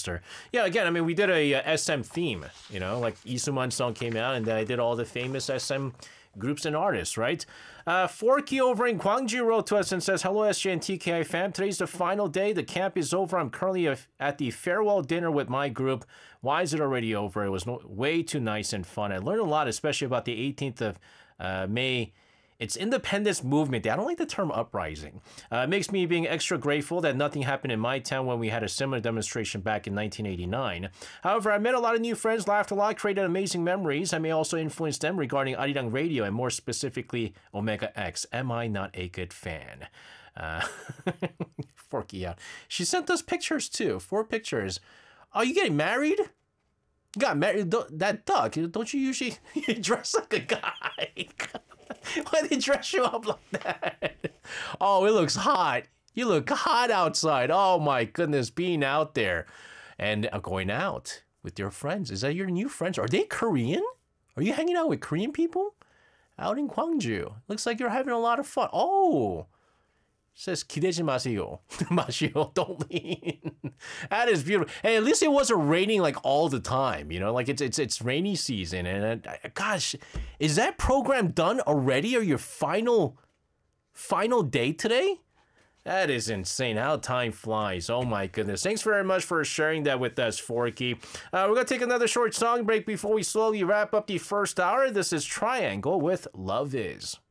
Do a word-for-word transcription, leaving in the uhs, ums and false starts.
faster. Yeah, again, I mean, we did a uh, S M theme, you know, like Isuman song came out, and then I did all the famous S M groups and artists, right? Uh, Forky over in Gwangju wrote to us and says, hello, S J and T K I fam. Today's the final day. The camp is over. I'm currently at the farewell dinner with my group. Why is it already over? It was no, way too nice and fun. I learned a lot, especially about the eighteenth of uh, May. It's independence movement day. I don't like the term uprising. Uh, it makes me being extra grateful that nothing happened in my town when we had a similar demonstration back in nineteen eighty-nine. However, I met a lot of new friends, laughed a lot, created amazing memories. I may also influence them regarding Arirang Radio and more specifically Omega X. Am I not a good fan? Uh, Forky out. She sent us pictures too. Four pictures. Are you getting married? You got married? That duck. Don't you usually dress like a guy? Why they dress you up like that? Oh, it looks hot. You look hot outside. Oh my goodness, being out there and going out with your friends. Is that your new friends? Are they Korean? Are you hanging out with Korean people out in Gwangju? Looks like you're having a lot of fun. Oh, it says 기대지 마세요. 마시오, don't lean. That is beautiful. Hey, at least it wasn't raining like all the time. You know, like it's it's it's rainy season, and uh, gosh, is that program done already? Or your final final day today? That is insane how time flies. Oh my goodness. Thanks very much for sharing that with us, Forky. Uh, we're going to take another short song break before we slowly wrap up the first hour. This is Triangle with Love Is.